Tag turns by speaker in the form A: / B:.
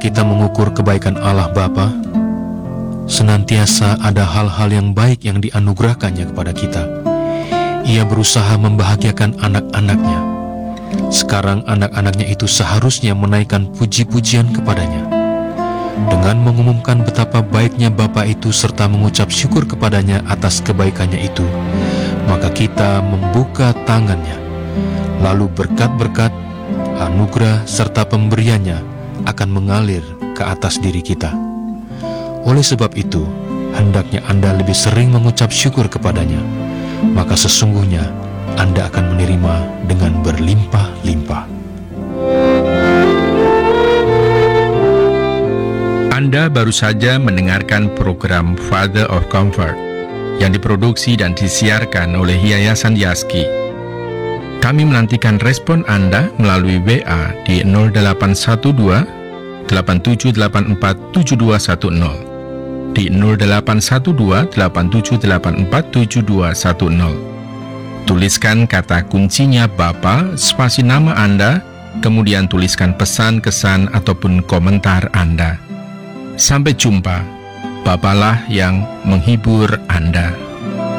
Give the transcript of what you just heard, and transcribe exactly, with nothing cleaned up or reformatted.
A: kita mengukur kebaikan Allah Bapa, senantiasa ada hal-hal yang baik yang dianugerahkannya kepada kita. Ia berusaha membahagiakan anak-anaknya. Sekarang anak-anaknya itu seharusnya menaikkan puji-pujian kepadanya. Dengan mengumumkan betapa baiknya Bapa itu serta mengucap syukur kepadanya atas kebaikannya itu, maka kita membuka tangannya. Lalu berkat-berkat, anugerah serta pemberiannya akan mengalir ke atas diri kita. Oleh sebab itu, hendaknya Anda lebih sering mengucap syukur kepadanya, maka sesungguhnya Anda akan menerima dengan berlimpah-limpah.
B: Anda baru saja mendengarkan program Father of Comfort yang diproduksi dan disiarkan oleh Yayasan Yaski. Kami menantikan respon Anda melalui W A di nol delapan satu dua delapan tujuh delapan empat tujuh dua satu nol, di nol delapan satu dua delapan tujuh delapan empat tujuh dua satu nol. Tuliskan kata kuncinya Bapa, spasi nama Anda, kemudian tuliskan pesan, kesan, ataupun komentar Anda. Sampai jumpa. Bapalah yang menghibur Anda.